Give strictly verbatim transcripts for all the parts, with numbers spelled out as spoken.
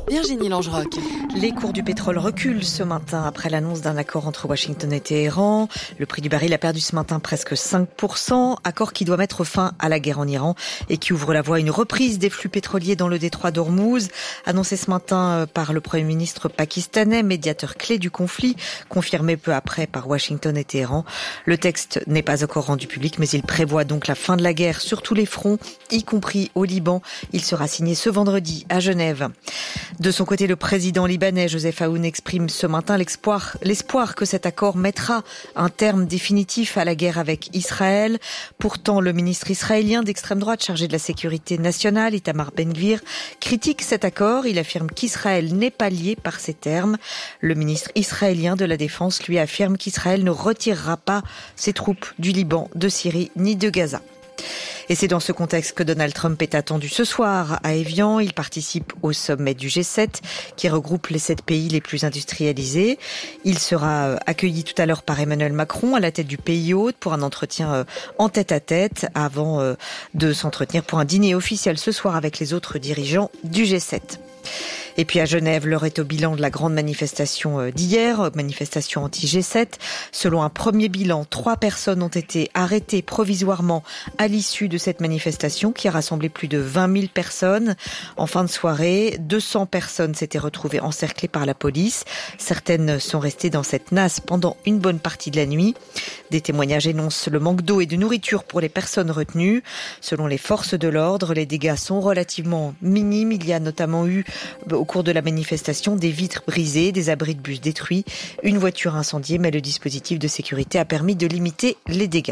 Virginie Langeroc. Les cours du pétrole reculent ce matin après l'annonce d'un accord entre Washington et Téhéran. Le prix du baril a perdu ce matin presque cinq pour cent, accord qui doit mettre fin à la guerre en Iran et qui ouvre la voie à une reprise des flux pétroliers dans le détroit d'Ormuz. Annoncé ce matin par le Premier ministre pakistanais, médiateur clé du conflit, confirmé peu après par Washington et Téhéran. Le texte n'est pas encore rendu public, mais il prévoit donc la fin de la guerre sur tous les fronts, y compris au Liban. Il sera signé ce vendredi à Genève. De son côté, le président libanais Joseph Aoun exprime ce matin l'espoir, l'espoir que cet accord mettra un terme définitif à la guerre avec Israël. Pourtant, le ministre israélien d'extrême droite chargé de la sécurité nationale, Itamar Ben-Gvir, critique cet accord. Il affirme qu'Israël n'est pas lié par ces termes. Le ministre israélien de la Défense, lui, affirme qu'Israël ne retirera pas ses troupes du Liban, de Syrie ni de Gaza. Et c'est dans ce contexte que Donald Trump est attendu ce soir à Évian. Il participe au sommet du G sept qui regroupe les sept pays les plus industrialisés. Il sera accueilli tout à l'heure par Emmanuel Macron à la tête du pays hôte pour un entretien en tête-à-tête avant de s'entretenir pour un dîner officiel ce soir avec les autres dirigeants du G sept. Et puis à Genève, l'heure est au bilan de la grande manifestation d'hier, manifestation anti-G sept. Selon un premier bilan, trois personnes ont été arrêtées provisoirement à l'issue de cette manifestation qui a rassemblé plus de vingt mille personnes. En fin de soirée, deux cents personnes s'étaient retrouvées encerclées par la police. Certaines sont restées dans cette nasse pendant une bonne partie de la nuit. Des témoignages énoncent le manque d'eau et de nourriture pour les personnes retenues. Selon les forces de l'ordre, les dégâts sont relativement minimes. Il y a notamment eu au cours de la manifestation des vitres brisées, des abris de bus détruits, une voiture incendiée, mais le dispositif de sécurité a permis de limiter les dégâts.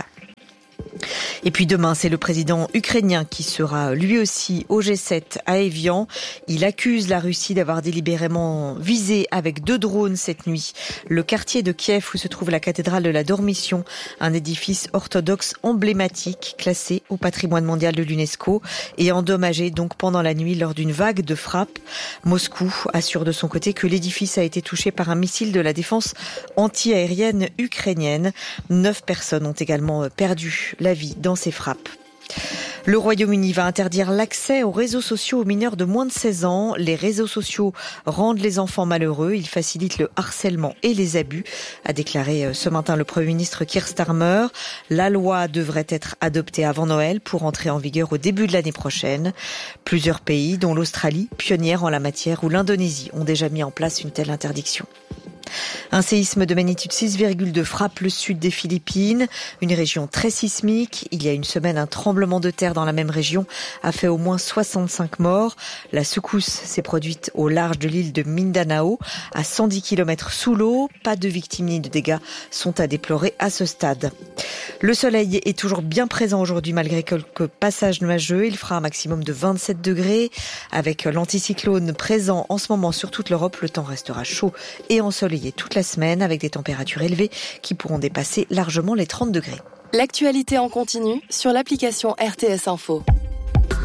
Et puis demain, c'est le président ukrainien qui sera lui aussi au G sept à Évian. Il accuse la Russie d'avoir délibérément visé avec deux drones cette nuit le quartier de Kiev où se trouve la cathédrale de la Dormition, un édifice orthodoxe emblématique classé au patrimoine mondial de l'UNESCO et endommagé donc pendant la nuit lors d'une vague de frappes. Moscou assure de son côté que l'édifice a été touché par un missile de la défense anti-aérienne ukrainienne. Neuf personnes ont également perdu la vie dans ces frappes. Le Royaume-Uni va interdire l'accès aux réseaux sociaux aux mineurs de moins de seize ans. Les réseaux sociaux rendent les enfants malheureux. Ils facilitent le harcèlement et les abus, a déclaré ce matin le Premier ministre Keir Starmer. La loi devrait être adoptée avant Noël pour entrer en vigueur au début de l'année prochaine. Plusieurs pays, dont l'Australie, pionnière en la matière, ou l'Indonésie, ont déjà mis en place une telle interdiction. Un séisme de magnitude six virgule deux frappe le sud des Philippines, une région très sismique. Il y a une semaine, un tremblement de terre dans la même région a fait au moins soixante-cinq morts. La secousse s'est produite au large de l'île de Mindanao, à cent dix kilomètres sous l'eau. Pas de victimes ni de dégâts sont à déplorer à ce stade. Le soleil est toujours bien présent aujourd'hui malgré quelques passages nuageux. Il fera un maximum de vingt-sept degrés. Avec l'anticyclone présent en ce moment sur toute l'Europe, le temps restera chaud et ensoleillé toute la semaine avec des températures élevées qui pourront dépasser largement les trente degrés. L'actualité en continu sur l'application R T S Info.